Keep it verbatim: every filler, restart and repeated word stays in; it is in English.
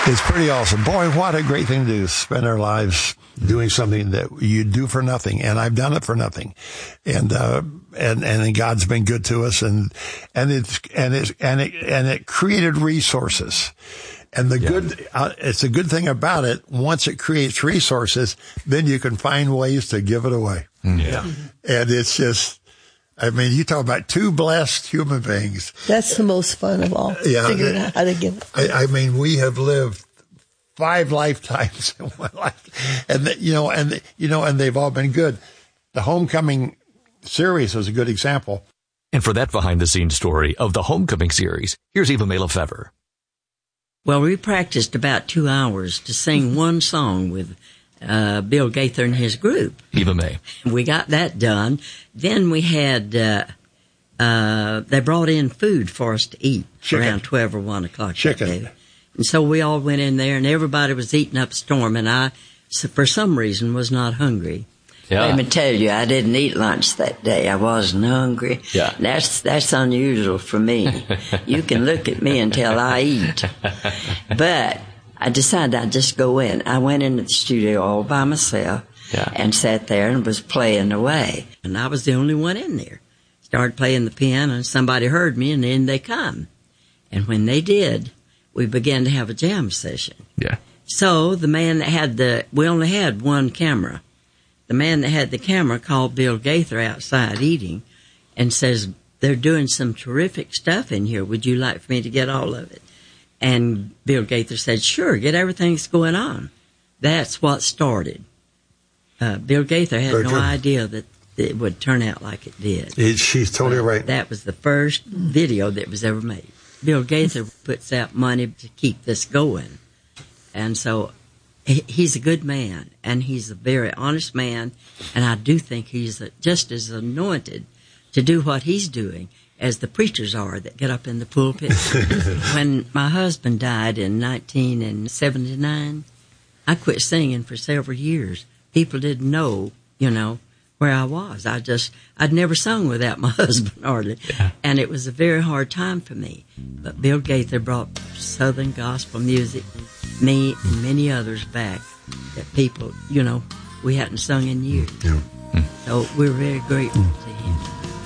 It's pretty awesome. Boy, what a great thing to do, spend our lives doing something that you do for nothing. And I've done it for nothing. And, uh, and, and God's been good to us, and, and it's, and it's, and it, and it created resources. And the yeah. good, uh, it's a good thing about it. Once it creates resources, then you can find ways to give it away. Yeah. And it's just, I mean, you talk about two blessed human beings. That's the most fun of all. Yeah. Figuring out how to give it. I, I mean, we have lived five lifetimes in one life, and the, you know, and the, you know, and they've all been good. The Homecoming series was a good example. And for that behind-the-scenes story of the Homecoming series, here's Eva May Lefevre. Well, we practiced about two hours to sing one song with uh, Bill Gaither and his group. Eva May. We got that done. Then we had, uh, uh, they brought in food for us to eat Chicken. around twelve or one o'clock. Chicken. And so we all went in there, and everybody was eating up a storm, and I, for some reason, was not hungry. Yeah. Let me tell you, I didn't eat lunch that day. I wasn't hungry. Yeah. That's that's unusual for me. You can look at me until I eat. But I decided I'd just go in. I went into the studio all by myself yeah. and sat there and was playing away. And I was the only one in there. Started playing the piano, and somebody heard me, and in they come. And when they did, we began to have a jam session. Yeah. So the man that had the, we only had one camera. The man that had the camera called Bill Gaither outside eating and says, they're doing some terrific stuff in here. Would you like for me to get all of it? And Bill Gaither said, sure, get everything that's going on. That's what started. Uh, Bill Gaither had Very no true. idea that it would turn out like it did. It, she's totally But right. That was the first video that was ever made. Bill Gaither puts out money to keep this going. And so he, he's a good man, and he's a very honest man, and I do think he's a, just as anointed to do what he's doing as the preachers are that get up in the pulpit. When my husband died in nineteen seventy-nine, I quit singing for several years. People didn't know, you know, where I was. I just, I'd never sung without my husband hardly. Yeah. And it was a very hard time for me. But Bill Gaither brought Southern gospel music, me and many others back that people, you know, we hadn't sung in years. Yeah. So we're very grateful to